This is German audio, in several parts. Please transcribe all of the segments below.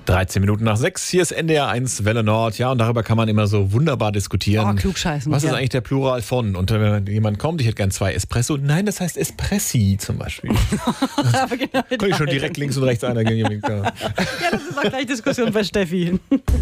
13 Minuten nach 6, hier ist NDR 1 Welle Nord. Ja, und darüber kann man immer so wunderbar diskutieren. Oh, klugscheißen. Was ist eigentlich der Plural von? Und wenn jemand kommt, ich hätte gern 2 Espresso. Nein, das heißt Espressi zum Beispiel. Aber genau, Kann ich schon direkt links und rechts einer gehen. Ja, das ist auch gleich Diskussion bei Steffi.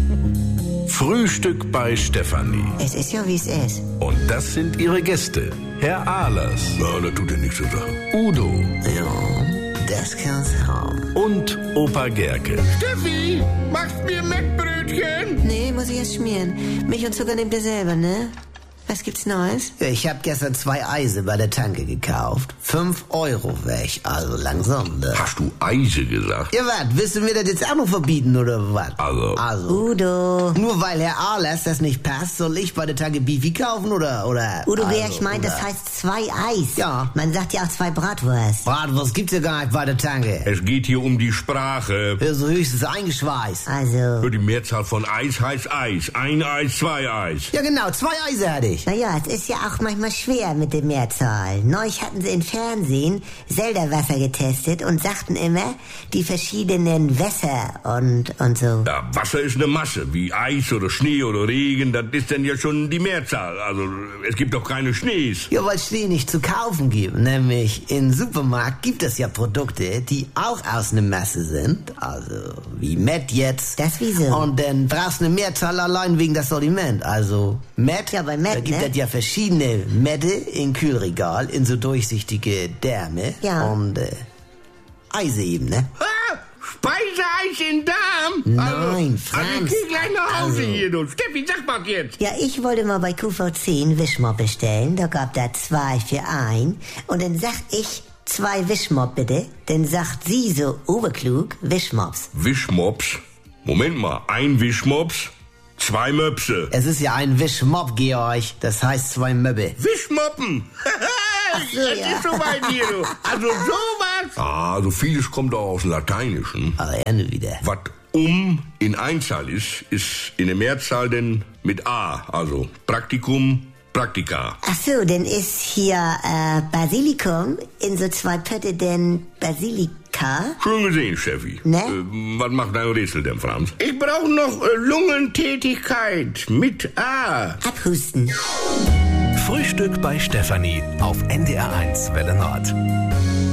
Frühstück bei Stefanie. Es ist ja, wie es ist. Und das sind ihre Gäste. Herr Ahlers. Ja, das tut ja nichts zu sagen. Udo. Ja, das kann's haben. Und Opa Gerke. Steffi, machst mir Mettbrötchen? Nee, muss ich erst schmieren. Milch und Zucker nehmt ihr selber, ne? Was gibt's Neues? Ja, ich hab gestern 2 Eise bei der Tanke gekauft. 5 Euro weg, also langsam, ne? Hast du Eise gesagt? Ja, was? Willst du mir das jetzt auch noch verbieten, oder was? Also. Udo. Nur weil Herr Ahlers das nicht passt, soll ich bei der Tanke Beefy kaufen, oder? Udo, wer ich meint, das heißt 2 Eis. Ja. Man sagt ja auch 2 Bratwurst. Bratwurst gibt's ja gar nicht bei der Tanke. Es geht hier um die Sprache. Ja, so höchstens eingeschweißt. Für Also. die Mehrzahl von Eis heißt Eis. 1 Eis, 2 Eis. Ja, genau, 2 Eise hatte ich. Naja, es ist ja auch manchmal schwer mit der Mehrzahl. Neulich hatten sie im Fernsehen Selderwasser getestet und sagten immer die verschiedenen Wässer und so. Ja, Wasser ist eine Masse, wie Eis oder Schnee oder Regen, das ist dann ja schon die Mehrzahl. Also, es gibt doch keine Schnees. Ja, weil es Schnee nicht zu kaufen gibt. Nämlich im Supermarkt gibt es ja Produkte, die auch aus einer Masse sind. Also, wie Met jetzt. Das wieso? Und dann brauchst du eine Mehrzahl allein wegen das Sortiment. Also, Met, ja, bei Met, da gibt es ja verschiedene Mette in Kühlregal, in so durchsichtige Därme. Ja. Und Eise eben, ne? Ah, Speiseeis in Darm? Nein, Franz. Also ich geh gleich nach Hause hier, du. Steffi, sag mal jetzt. Ja, ich wollte mal bei QV10 Wischmopp bestellen. Da gab da 2 für 1. Und dann sag ich 2 Wischmopp bitte. Dann sagt sie so oberklug Wischmops. Wischmops? Moment mal, 1 Wischmops, 2 Möpse. Es ist ja ein Wischmopp, Georg. Das heißt 2 Möbbe. Wischmoppen. so, Das ja. ist so bei dir, du. Also sowas. Ah, so vieles kommt auch aus dem Lateinischen. Aber Ende wieder. Was in Einzahl ist in der Mehrzahl denn mit A. Also Praktikum, Praktika. Ach so, dann ist hier Basilikum in so 2 Pötte denn Basilika. Schön gesehen, Steffi. Ne? Was macht dein Rätsel denn, Franz? Ich brauche noch Lungentätigkeit mit A. Abhusten. Frühstück bei Stefanie auf NDR 1 Welle Nord.